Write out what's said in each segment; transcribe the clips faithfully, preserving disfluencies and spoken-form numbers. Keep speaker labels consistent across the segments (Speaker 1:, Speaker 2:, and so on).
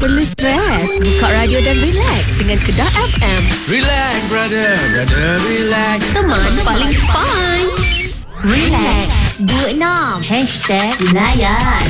Speaker 1: perlu stres. Buka radio dan relax dengan Kedah F M.
Speaker 2: Relax, brother, brother, relax.
Speaker 1: Teman paling fun.
Speaker 3: Relax dua enam Hashtag Layan.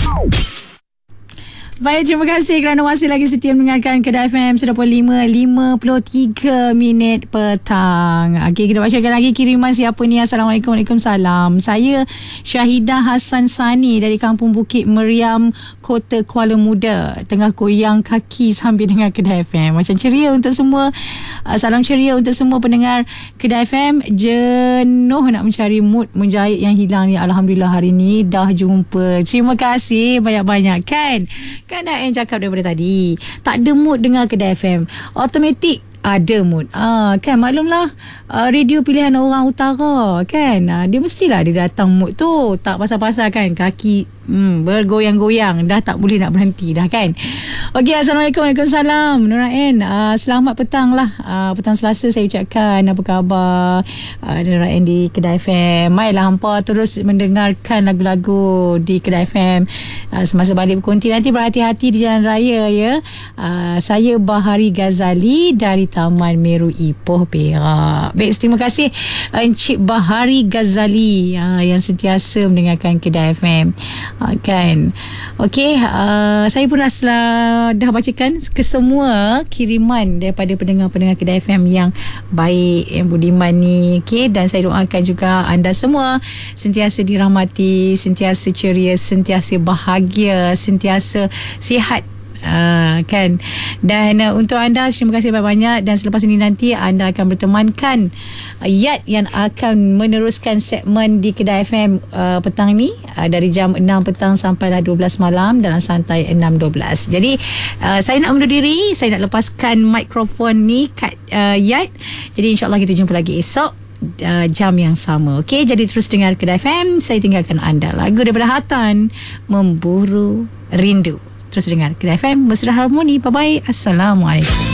Speaker 4: Baik, terima kasih kerana masih lagi setia mendengarkan Kedah F M. Sudah pukul lima lima puluh tiga minit petang. Okey, kita bacakan lagi kiriman siapa ni. Assalamualaikum. Waalaikumsalam. Saya Syahidah Hassan Sani dari Kampung Bukit Meriam, Kota Kuala Muda. Tengah goyang kaki sambil dengar Kedah F M. Macam ceria untuk semua. Uh, salam ceria untuk semua pendengar Kedah F M. Jenuh nak mencari mood menjahit yang hilang ni. Alhamdulillah hari ni dah jumpa. Terima kasih banyak-banyak kan. Kan dah yang cakap daripada tadi, tak ada mood dengar Kedah F M, automatik ada mood. Ah, kan maklumlah, uh, radio pilihan orang utara kan. Ah, dia mestilah dia datang mood tu. Tak pasal-pasal kan kaki hmm, bergoyang-goyang dah tak boleh nak berhenti dah kan. Okey, Assalamualaikum. Waalaikumsalam. Nurain, uh, selamat petang lah. Uh, petang Selasa saya ucapkan. Apa khabar uh, Nurain di Kedah F M? Mainlah hampa terus mendengarkan lagu-lagu di Kedah F M uh, semasa balik berkonti. Nanti berhati-hati di jalan raya ya. Uh, saya Bahari Ghazali dari Taman Meru Ipoh, Perak. Baik, terima kasih Encik Bahari Ghazali uh, yang sentiasa mendengarkan Kedah F M. Uh, kan. Okey, uh, saya pun dah, dah bacakan ke semua kiriman daripada pendengar-pendengar Kedah F M yang baik, yang budiman ni. Okey, dan saya doakan juga anda semua sentiasa dirahmati, sentiasa ceria, sentiasa bahagia, sentiasa sihat. Uh, kan. Dan uh, untuk anda, terima kasih banyak-banyak. Dan selepas ini nanti anda akan bertemankan uh, Yat yang akan meneruskan segmen di Kedah F M uh, petang ni uh, dari jam enam petang sampai dua belas malam dalam Santai enam dua belas. Jadi uh, saya nak undur diri, saya nak lepaskan mikrofon ni kat uh, Yat. Jadi insyaAllah kita jumpa lagi esok uh, jam yang sama. Okey, jadi terus dengar Kedah F M. Saya tinggalkan anda lagu daripada Hatan, Memburu Rindu. Terus dengar Kedah F M, Mesra Harmoni. Bye-bye. Assalamualaikum.